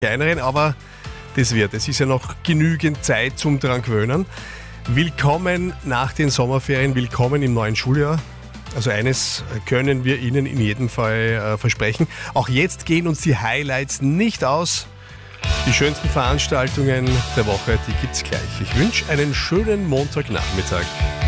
kleineren, aber das wird. Es ist ja noch genügend Zeit zum dran gewöhnen. Willkommen nach den Sommerferien, willkommen im neuen Schuljahr. Also eines können wir Ihnen in jedem Fall versprechen. Auch jetzt gehen uns die Highlights nicht aus. Die schönsten Veranstaltungen der Woche, die gibt's gleich. Ich wünsche einen schönen Montagnachmittag.